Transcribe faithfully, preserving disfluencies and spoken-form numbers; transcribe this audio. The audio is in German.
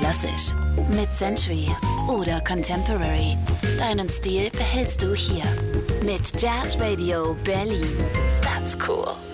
Klassisch, mit Century oder Contemporary. Deinen Stil behältst du hier. Mit Jazz Radio Berlin. That's cool.